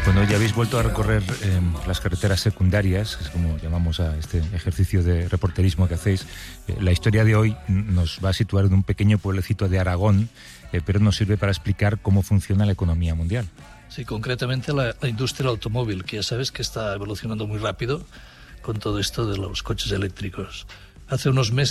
Bueno, ya habéis vuelto a recorrer las carreteras secundarias, que es como llamamos a este ejercicio de reporterismo que hacéis. La historia de hoy nos va a situar en un pequeño pueblecito de Aragón, pero nos sirve para explicar cómo funciona la economía mundial. Sí, concretamente la industria del automóvil, que ya sabes que está evolucionando muy rápido con todo esto de los coches eléctricos. Hace unos meses